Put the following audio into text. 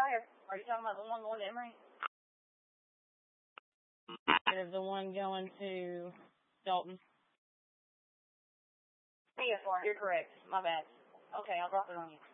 out here. Are you talking about the one going to Emory? Instead of the one going to Dalton. Yes, you're correct. My bad. Okay, I'll drop it on you.